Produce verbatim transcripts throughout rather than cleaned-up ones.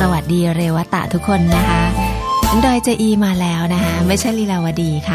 สวัสดีเรวตะทุกคนนะคะดอยเจอีมาแล้วนะคะไม่ใช่ลีลาวดีค่ะ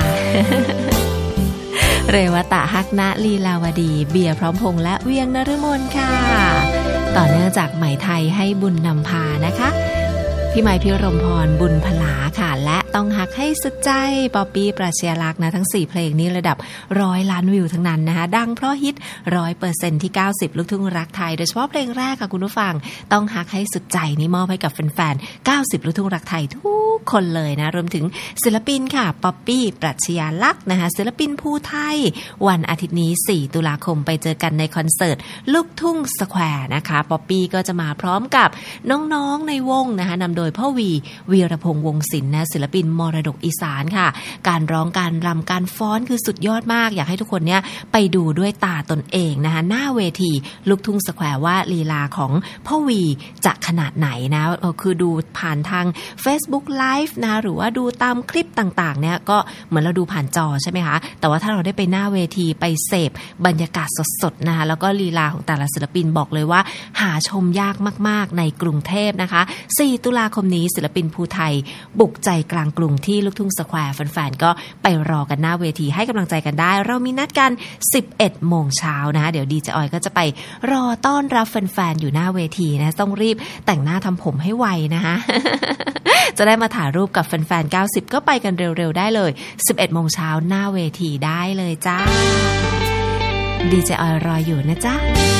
เรวตะฮักนะลีลาวดีเบียร์พร้อมพงษ์และเวียงนฤมลค่ะต่อเนื่องจากไหมไทยให้บุญนำพานะคะพี่ไมค์พิรมพรบุญพลาค่ะและต้องฮักให้สุดใจป๊อปปี้ปราชญาลักษณ์นะทั้งสี่เพลงนี้ระดับร้อยล้านวิวทั้งนั้นนะคะดังเพราะฮิต ร้อยเปอร์เซ็นต์ ที่เก้าสิบลูกทุ่งรักไทยโดยเฉพาะเพลงแรกค่ะคุณผู้ฟังต้องฮักให้สุดใจนี่มอบให้กับแฟนๆเก้าสิบลูกทุ่งรักไทยทุกคนเลยนะรวมถึงศิลปินค่ะป๊อปปี้ปรัชญาลักษณ์นะคะศิลปินภูไทยวันอาทิตย์นี้สี่ตุลาคมไปเจอกันในคอนเสิร์ตลูกทุ่งสแควร์นะคะป๊อปปี้ก็จะมาพร้อมกับน้องๆในวงนะคะนำโดยพ่อวีวีรพงษ์วงศิลป์นะศิลปินมรดกอีสานค่ะการร้องการรำการฟ้อนคือสุดยอดมากอยากให้ทุกคนเนี่ยไปดูด้วยตาตนเองนะคะหน้าเวทีลูกทุ่งสแควร์ว่าลีลาของพ่อวีจะขนาดไหนนะคือดูผ่านทาง Facebook Live นะหรือว่าดูตามคลิปต่างๆเนี่ยก็เหมือนเราดูผ่านจอใช่ไหมคะแต่ว่าถ้าเราได้ไปหน้าเวทีไปเสพบรรยากาศสดๆนะคะแล้วก็ลีลาของแต่ละศิลปินบอกเลยว่าหาชมยากมากๆในกรุงเทพนะคะสี่ตุลาคมนี้ศิลปินภูไทยบุกใจกลางกรุงที่ลูกทุ่งสแควร์แฟนๆก็ไปรอกันหน้าเวทีให้กำลังใจกันได้เรามีนัดกัน สิบเอ็ดโมงเช้านะคะเดี๋ยวดีเจออยก็จะไปรอต้อนรับแฟนๆอยู่หน้าเวทีนะต้องรีบแต่งหน้าทำผมให้ไวนะคะ จะได้มาถ่ายรูปกับแฟนๆเก้าสิบก็ไปกันเร็วๆได้เลย สิบเอ็ดโมงเช้าหน้าเวทีได้เลยจ้าดีเจออยรออยู่นะจ๊ะ